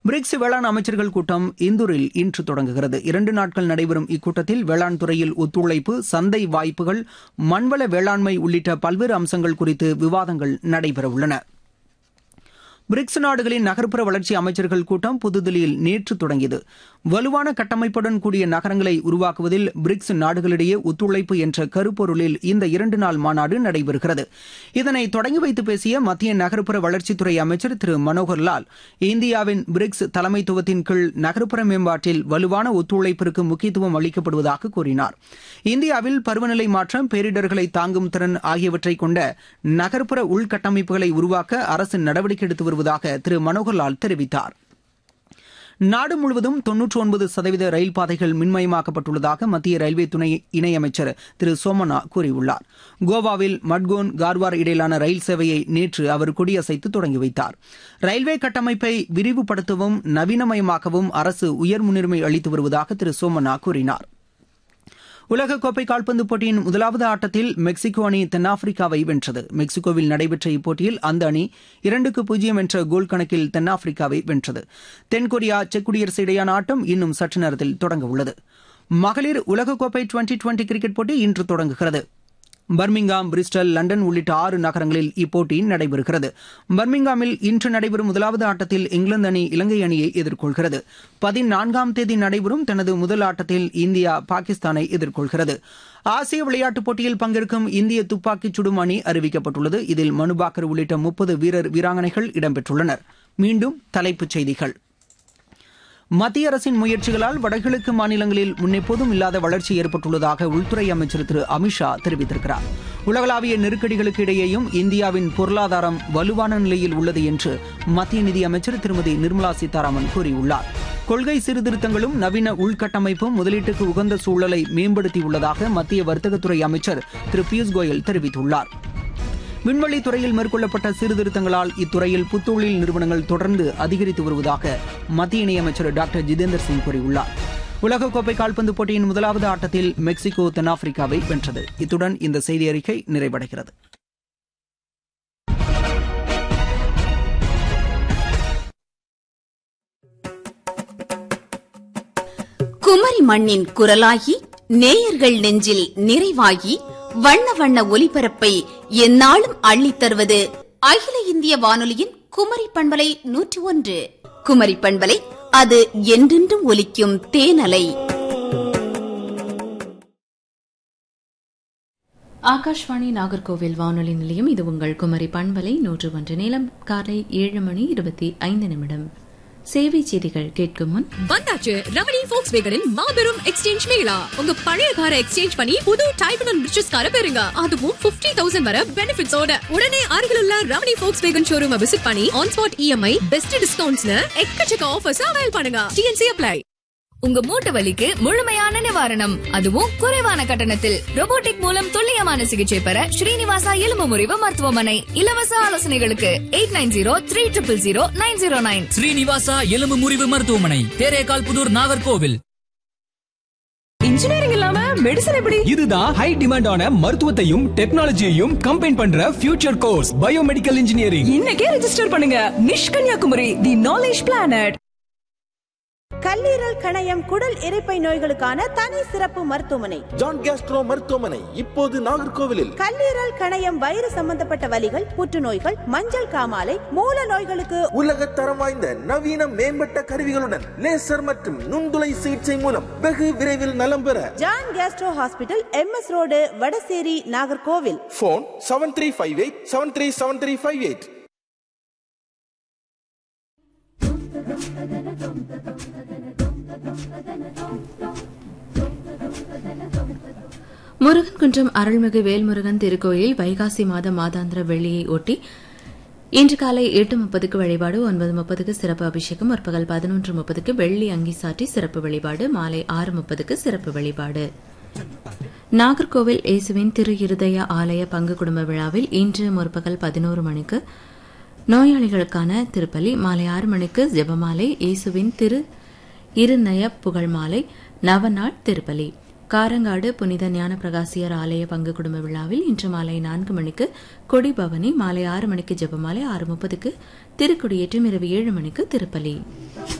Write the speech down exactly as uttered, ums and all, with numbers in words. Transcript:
BRICS வேளாண் அமைச்சர்கள் கூட்டம் இந்தூரில் இன்று தொடங்குகிறது. இரண்டு நாட்கள் நடைபெறும் இக்கூட்டத்தில் வேளாண் துறையில் ஒத்துழைப்பு, சந்தை வாய்ப்புகள், மண்வள வேளாண்மை உள்ளிட்ட பல்வேறு அம்சங்கள் குறித்து விவாதங்கள் நடைபெறவுள்ளன. பிரிக்ஸ் நாடுகளின் நகர்ப்புற வளர்ச்சி அமைச்சர்கள் கூட்டம் புதுதில்லியில் நேற்று தொடங்கியது. வலுவான கட்டமைப்புடன் கூடிய நகரங்களை உருவாக்குவதில் பிரிக்ஸ் நாடுகளிடையே ஒத்துழைப்பு என்ற கருப்பொருளில் இந்த இரண்டு நாள் மாநாடு நடைபெறுகிறது. இதனை தொடங்கி வைத்து பேசிய மத்திய நகர்ப்புற வளர்ச்சித்துறை அமைச்சர் திரு மனோகர் லால், இந்தியாவின் பிரிக்ஸ் தலைமைத்துவத்தின் கீழ் நகர்ப்புற மேம்பாட்டில் வலுவான ஒத்துழைப்பிற்கு முக்கியத்துவம் அளிக்கப்படுவதாக கூறினார். இந்தியாவில் பருவநிலை மாற்றம், பேரிடர்களை தாங்கும் திறன் ஆகியவற்றை கொண்ட நகர்ப்புற உள்கட்டமைப்புகளை உருவாக்க அரசு நடவடிக்கை எடுத்து வருவதாக திரு மனோகர்லால் தெரிவித்தார். நாடு முழுவதும் தொன்னூற்றி ஒன்பது சதவீத ரயில் பாதைகள் மின்மயமாக்கப்பட்டுள்ளதாக மத்திய ரயில்வே துணை இணையமைச்சர் திரு சோமனா கூறியுள்ளார். கோவாவில் மட்கோன் கார்வார் இடையிலான ரயில் சேவையை நேற்று அவர் கொடியசைத்து தொடங்கி வைத்தார். ரயில்வே கட்டமைப்பை விரிவுபடுத்தவும் நவீனமயமாக்கவும் அரசு உயர் முன்னுரிமை அளித்து வருவதாக திரு சோமனா கூறினார். உலகக்கோப்பை கால்பந்து போட்டியின் முதலாவது ஆட்டத்தில் மெக்சிகோ அணி தென்னாப்பிரிக்காவை வென்றது. மெக்சிகோவில் நடைபெற்ற இப்போட்டியில் அந்த அணி இரண்டுக்கு பூஜ்ஜியம் என்ற கோல் கணக்கில் தென்னாப்பிரிக்காவை வென்றது. தென்கொரியா செக் குடியரசு இடையான ஆட்டம் இன்னும் சற்று நேரத்தில் தொடங்க உள்ளது. மகளிர் உலகக்கோப்பை டுவெண்டி டுவெண்டி கிரிக்கெட் போட்டி இன்று தொடங்குகிறது. பர்மிங்காம், பிரிஸ்டல், லண்டன் உள்ளிட்ட ஆறு நகரங்களில் இப்போட்டி நடைபெறுகிறது. பர்மிங்காமில் இன்று நடைபெறும் முதலாவது ஆட்டத்தில் இங்கிலாந்து அணி இலங்கை அணியை எதிர்கொள்கிறது. பதினான்காம் தேதி நடைபெறும் தனது முதல் ஆட்டத்தில் இந்தியா பாகிஸ்தானை எதிர்கொள்கிறது. ஆசிய விளையாட்டுப் போட்டியில் பங்கேற்கும் இந்திய துப்பாக்கிச் சுடும் அணி அறிவிக்கப்பட்டுள்ளது. இதில் மனுபாக்கர் உள்ளிட்ட முப்பது வீரர் வீராங்கனைகள் இடம்பெற்றுள்ளனர். மீண்டும் தலைப்புச் செய்திகள். மத்திய அரசின் முயற்சிகளால் வடகிழக்கு மாநிலங்களில் முன்னெப்போதும் இல்லாத வளர்ச்சி ஏற்பட்டுள்ளதாக உள்துறை அமைச்சர் திரு அமித்ஷா தெரிவித்திருக்கிறார். உலகளாவிய நெருக்கடிகளுக்கு இடையேயும் இந்தியாவின் பொருளாதாரம் வலுவான நிலையில் உள்ளது என்று மத்திய நிதியமைச்சர் திருமதி நிர்மலா சீதாராமன் கூறியுள்ளார். கொள்கை சீர்திருத்தங்களும் நவீன உள்கட்டமைப்பும் முதலீட்டுக்கு உகந்த சூழலை மேம்படுத்தியுள்ளதாக மத்திய வர்த்தகத்துறை அமைச்சர் திரு பியூஷ் கோயல் தெரிவித்துள்ளார். விண்வெளி துறையில் மேற்கொள்ளப்பட்ட சீர்திருத்தங்களால் இத்துறையில் புத்தொழில் நிறுவனங்கள் தொடர்ந்து அதிகரித்து வருவதாக மத்திய இணையமைச்சர் டாக்டர் ஜிதேந்தர் சிங் கூறியுள்ளார். உலகக்கோப்பை கால்பந்து போட்டியின் முதலாவது ஆட்டத்தில் மெக்சிகோ தென்னாப்பிரிக்காவை வென்றது. இத்துடன் இந்த செய்தி அறிக்கை நிறைவடைகிறது. குமரி மண்ணின் குரலாகி நேயர்கள் நெஞ்சில் நிறைவாகி வண்ண வண்ண ஒலிபரப்பை எந்நாளும் அள்ளித் தருவது அகில இந்திய வானொலியின் குமரி பண்பலை நூற்றி ஒன்று. குமரி பண்பலை, அது என்றென்றும் ஒலிக்கும் தேனலை. ஆகாஷ்வாணி நாகர்கோவில் வானொலி நிலையம். இது உங்கள் குமரி பண்பலை நூற்று ஒன்று. நேரம் காலை ஏழு மணி இருபத்தி ஐந்து நிமிடம். சேவை செய்திகள் கேட்கும் முன் வந்தாச்சு ரமணி ஃபோக்ஸ்வேகனின் மாபெரும் எக்ஸ்சேஞ்ச் மேளா. உங்க பழைய காரை எக்ஸ்சேஞ்ச் பண்ணி புது டைப் அண்ட் ரிச்சஸ் காரை பெறுங்க. அதுவும் ஐம்பது ஆயிரம் வரை பெனிஃபிட்ஸோட. உடனே அருகிலுள்ள ரமணி ஃபோக்ஸ்வேகன் ஷோரூமை விசிட் பண்ணி ஆன் ஸ்பாட் இஎம்ஐ, பெஸ்ட் டிஸ்கவுண்ட்ஸ்னு எக்கச்சக்க ஆஃபர்ஸ் அவைல் பண்ணுங்க. DNC apply. உங்க மூட்டு வலிக்கு முழுமையான நிவாரணம், அதுவும் குறைவான கட்டணத்தில். ரோபோட்டிக் மூலம் துல்லியமான சிகிச்சை பெற ஸ்ரீனிவாசா எலும்பு முறிவு மருத்துவமனை. இலவச ஆலோசனைகளுக்கு eight nine zero three triple zero nine zero nine. Srinivasa எலும்பு முறிவு மருத்துவமனை, தேரேகால் புதூர், நாகர்கோவில். இன்ஜினியரிங் இல்லாம மெடிசன் எப்படி? இதுதான் ஹை டிமாண்டான மருத்துவத்தையும் டெக்னாலஜியையும் கம்பைன் பண்ற ஃபியூச்சர் கோர்ஸ் பயோமெடிக்கல் இன்ஜினியரிங். இன்னைக்கே ரெஜிஸ்டர் பண்ணுங்க. நிஷ் கன்னியாகுமரி, தி நாலேஜ் பிளானட். கல்லீரல், கணையம், குடல் இரைப்பை நோய்களுக்கான தனி சிறப்பு மருத்துவமனை ஜான் கேஸ்ட்ரோ மருத்துவமனை இப்போது நாகர்கோவிலில். கல்லீரல், கணையம், வயிறு சம்பந்தப்பட்ட வலிகள், புற்றுநோய்கள், மஞ்சள் காமாலை, மூல நோய்களுக்கு உலக தரம் வாய்ந்த நவீன மேம்பட்ட கருவிகளுடன் லேசர் மற்றும் நுண்துளை சிகிச்சை மூலம் வெகு விரைவில் நலம் பெற John Castro hospital, M S road, Vadasery, Nagercoil. Phone seven three five eight seven three seven three five eight. Murugan குன்றம் அருள்மிகு வேல்முருகன் திருக்கோயில் வைகாசி மாத மாதாந்திர வெள்ளியை ஒட்டி இன்று காலை எட்டு முப்பதுக்கு வழிபாடு, ஒன்பது முப்பதுக்கு சிறப்பு அபிஷேகம், முற்பகல் பதினொன்று முப்பதுக்கு வெள்ளி அங்கி சாற்றி சிறப்பு வழிபாடு, மாலை ஆறு முப்பதுக்கு சிறப்பு வழிபாடு. நாகர்கோவில் இயேசுவின் திரு இருதய ஆலய பங்கு குடும்ப விழாவில் இன்று முற்பகல் பதினோரு மணிக்கு நோயாளிகளுக்கான திருப்பலி, மாலை ஆறு மணிக்கு ஜெபமாலை, இயேசுவின் திரு இருநய புகழ்மாலை, நவநாள் திருப்பலி. காரங்காடு புனித ஞானப்பிரகாசியர் ஆலய பங்கு குடும்ப விழாவில் இன்று மாலை நான்கு மணிக்கு கொடிபவனி, மாலை ஆறு மணிக்கு ஜெபமாலை, ஆறு முப்பதுக்கு திருக்கொடியேற்றம், இரவு ஏழு மணிக்கு திருப்பலி.